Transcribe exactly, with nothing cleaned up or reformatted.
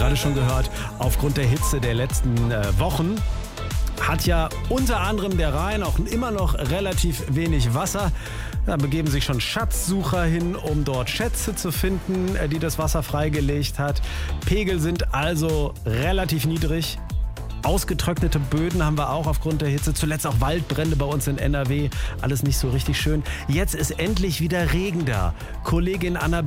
gerade schon gehört, aufgrund der Hitze der letzten äh, Wochen hat ja unter anderem der Rhein auch immer noch relativ wenig Wasser. Da begeben sich schon Schatzsucher hin, um dort Schätze zu finden, die das Wasser freigelegt hat. Pegel sind also relativ niedrig. Ausgetrocknete Böden haben wir auch aufgrund der Hitze. Zuletzt auch Waldbrände bei uns in N R W. Alles nicht so richtig schön. Jetzt ist endlich wieder Regen da. Kollegin Anna